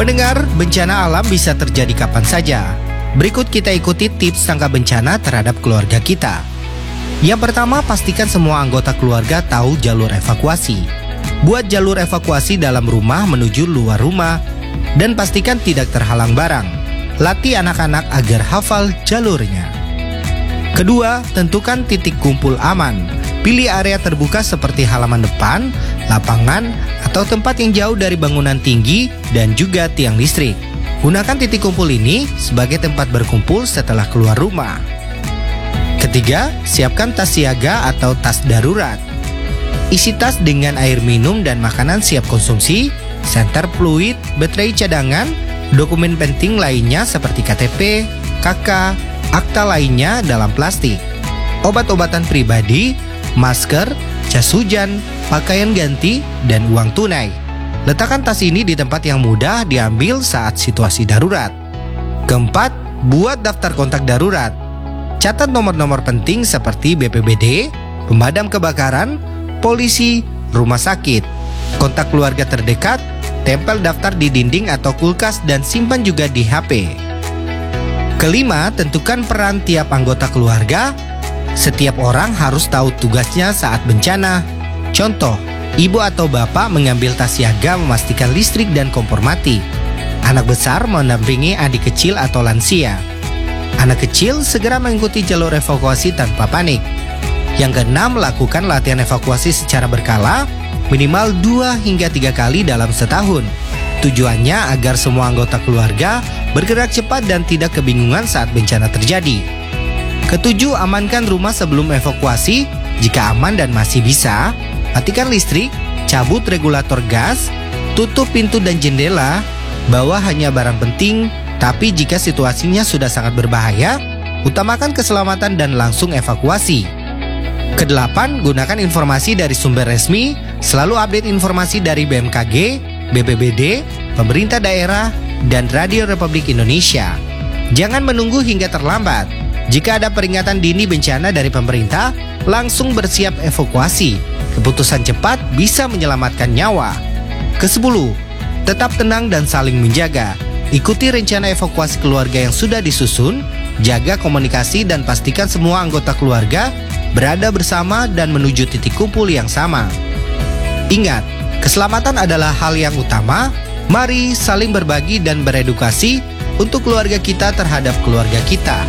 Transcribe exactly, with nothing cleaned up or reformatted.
Pendengar, bencana alam bisa terjadi kapan saja. Berikut kita ikuti tips tangkap bencana terhadap keluarga kita. Yang pertama, pastikan semua anggota keluarga tahu jalur evakuasi. Buat jalur evakuasi dalam rumah menuju luar rumah, dan pastikan tidak terhalang barang. Latih anak-anak agar hafal jalurnya. Kedua, tentukan titik kumpul aman. Pilih area terbuka seperti halaman depan, lapangan, atau tempat yang jauh dari bangunan tinggi dan juga tiang listrik. Gunakan titik kumpul ini sebagai tempat berkumpul setelah keluar rumah. Ketiga, siapkan tas siaga atau tas darurat. Isi tas dengan air minum dan makanan siap konsumsi, senter fluid, baterai cadangan, dokumen penting lainnya seperti K T P, K K, akta lainnya dalam plastik, obat-obatan pribadi, masker, jas hujan, pakaian ganti, dan uang tunai. Letakkan tas ini di tempat yang mudah diambil saat situasi darurat. Keempat, buat daftar kontak darurat. Catat nomor-nomor penting seperti B P B D, pemadam kebakaran, polisi, rumah sakit, kontak keluarga terdekat, tempel daftar di dinding atau kulkas dan simpan juga di H P. Kelima, tentukan peran tiap anggota keluarga. Setiap orang harus tahu tugasnya saat bencana. Contoh, ibu atau bapak mengambil tas siaga memastikan listrik dan kompor mati. Anak besar mendampingi adik kecil atau lansia. Anak kecil segera mengikuti jalur evakuasi tanpa panik. Yang keenam, lakukan latihan evakuasi secara berkala, minimal dua hingga tiga kali dalam setahun. Tujuannya agar semua anggota keluarga bergerak cepat dan tidak kebingungan saat bencana terjadi. Ketujuh, amankan rumah sebelum evakuasi. Jika aman dan masih bisa, matikan listrik, cabut regulator gas, tutup pintu dan jendela, bawa hanya barang penting. Tapi jika situasinya sudah sangat berbahaya, utamakan keselamatan dan langsung evakuasi. Kedelapan, gunakan informasi dari sumber resmi. Selalu update informasi dari B M K G, B P B D, pemerintah daerah, dan Radio Republik Indonesia. Jangan menunggu hingga terlambat. Jika ada peringatan dini bencana dari pemerintah, langsung bersiap evakuasi. Keputusan cepat bisa menyelamatkan nyawa. Kesepuluh, tetap tenang dan saling menjaga. Ikuti rencana evakuasi keluarga yang sudah disusun, jaga komunikasi dan pastikan semua anggota keluarga berada bersama dan menuju titik kumpul yang sama. Ingat, keselamatan adalah hal yang utama. Mari saling berbagi dan beredukasi untuk keluarga kita terhadap keluarga kita.